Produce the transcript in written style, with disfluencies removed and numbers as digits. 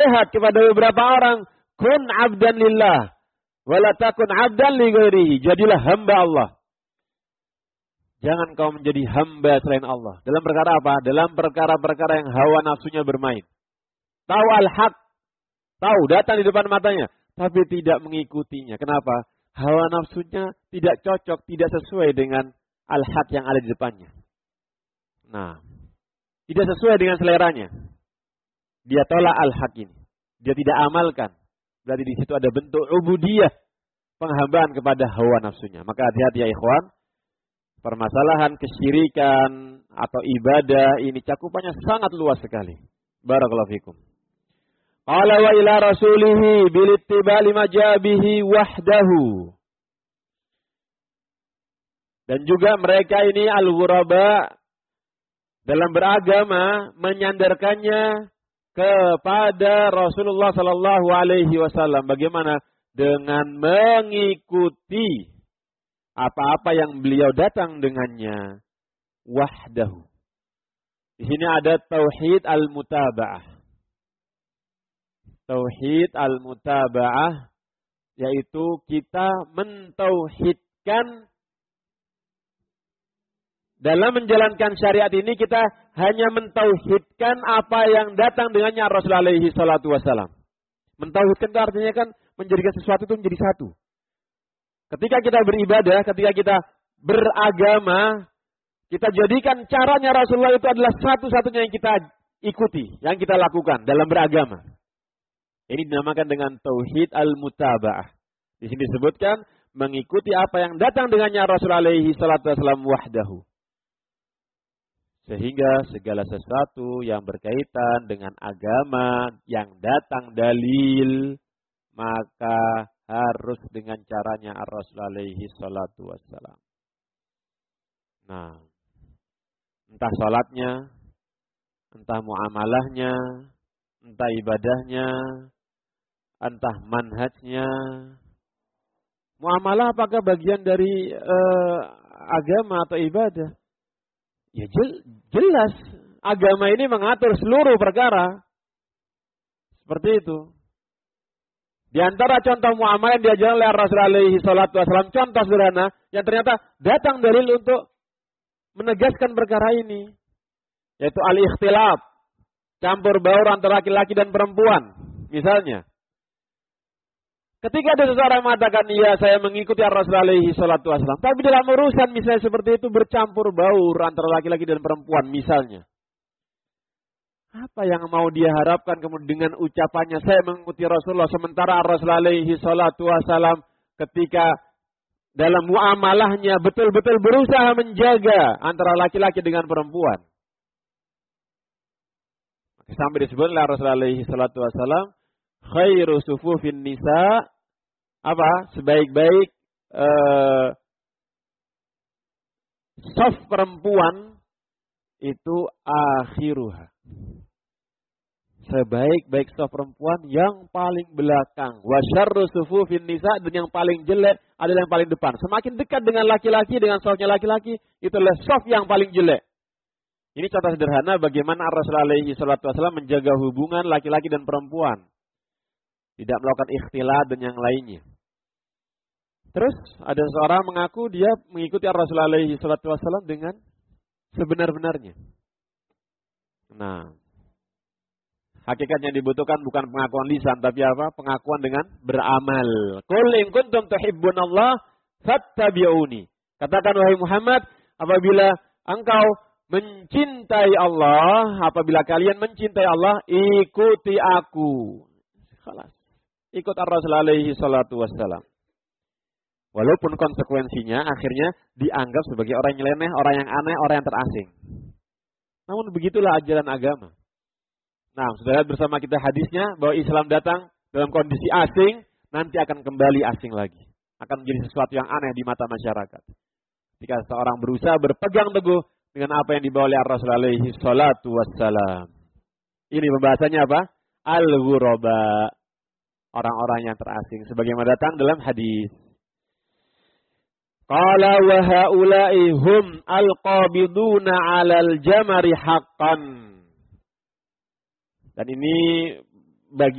nasihat kepada beberapa orang, kun abdan lillah, wala takun abdan li ghairihi. Jadilah hamba Allah. Jangan kau menjadi hamba selain Allah. Dalam perkara apa? Dalam perkara-perkara yang hawa nafsunya bermain. Tahu al-haq, tahu datang di depan matanya, tapi tidak mengikutinya. Kenapa? Hawa nafsunya tidak cocok, tidak sesuai dengan al-haq yang ada di depannya. Nah, tidak sesuai dengan seleranya. Dia tolak al-haq ini. Dia tidak amalkan. Berarti di situ ada bentuk ubudiyah, penghambaan kepada hawa nafsunya. Maka hati-hati ya ikhwan. Permasalahan kesyirikan atau ibadah ini cakupannya sangat luas sekali. Barakallahu fikum. Qala wa ila rasulihi bil ittibali majabihi wahdahu. Dan juga mereka ini al-ghuraba dalam beragama menyandarkannya kepada Rasulullah sallallahu alaihi wasallam. Bagaimana? Dengan mengikuti apa-apa yang beliau datang dengannya wahdahu. Di sini ada tauhid al-mutaba'ah. Tauhid al-mutaba'ah yaitu kita mentauhidkan dalam menjalankan syariat ini, kita hanya mentauhidkan apa yang datang dengannya Rasulullah alaihi salatu wasallam. Mentauhidkan itu artinya kan menjadikan sesuatu itu menjadi satu. Ketika kita beribadah, ketika kita beragama, kita jadikan caranya Rasulullah itu adalah satu-satunya yang kita ikuti, yang kita lakukan dalam beragama. Ini dinamakan dengan tauhid al-mutaba'ah. Di sini disebutkan mengikuti apa yang datang dengannya Rasulullah alaihi salatu wasallam wahdahu. Sehingga segala sesuatu yang berkaitan dengan agama yang datang dalil, maka harus dengan caranya Rasulullah alaihi salatu wassalam. Nah, entah salatnya, entah muamalahnya, entah ibadahnya, entah manhajnya. Muamalah apakah bagian dari agama atau ibadah? Ya jelas, agama ini mengatur seluruh perkara. Seperti itu. Di antara contoh muamalah yang diajarkan oleh Rasulullah alaihi salatu wasallam, contoh sederhana yang ternyata datang dalil untuk menegaskan perkara ini, yaitu al-ikhtilaf, campur baur antara laki-laki dan perempuan. Misalnya, ketika ada seseorang mengatakan, iya saya mengikuti Rasulullah alaihi salatu wasallam, tapi dalam urusan misalnya seperti itu bercampur baur antara laki-laki dan perempuan misalnya. Apa yang mau dia harapkan kemudian dengan ucapannya saya mengikuti Rasulullah, sementara Rasulullah alaihi salatu wasallam ketika dalam muamalahnya betul-betul berusaha menjaga antara laki-laki dengan perempuan. Sampai disebut oleh Rasulullah alaihi salatu wasallam, khairu sufufin nisa, apa? Sebaik-baik saf perempuan itu akhiruha. Sebaik-baik saf perempuan yang paling belakang. Wa syarru sufufin nisa, dan yang paling jelek adalah yang paling depan. Semakin dekat dengan laki-laki, dengan safnya laki-laki, itulah saf yang paling jelek. Ini contoh sederhana bagaimana Rasulullah alaihi salatu wasallam menjaga hubungan laki-laki dan perempuan. Tidak melakukan ikhtilat dan yang lainnya. Terus ada seorang mengaku dia mengikuti Rasulullah alaihi salatu wasallam dengan sebenar-benarnya. Nah, hakikatnya dibutuhkan bukan pengakuan lisan, tapi apa? Pengakuan dengan beramal. Qul in kuntum tuhibbunallah fattabi'uni. Katakan wahai Muhammad, apabila engkau mencintai Allah, apabila kalian mencintai Allah, ikuti aku. Khalas. Ikut Rasulullah alaihi salatu wassalam. Walaupun konsekuensinya akhirnya dianggap sebagai orang yang nyeleneh, orang yang aneh, orang yang terasing. Namun begitulah ajaran agama. Nah, sudah lihat bersama kita hadisnya bahwa Islam datang dalam kondisi asing, nanti akan kembali asing lagi. Akan menjadi sesuatu yang aneh di mata masyarakat. Jika seorang berusaha berpegang teguh dengan apa yang dibawa oleh Rasulullah alaihi salatu wassalam. Ini pembahasannya apa? Al-ghuraba. Orang-orang yang terasing. Sebagaimana datang dalam hadis. Qala wa haula'i hum al-qabiduna 'alal jamari haqqan. Dan ini bagi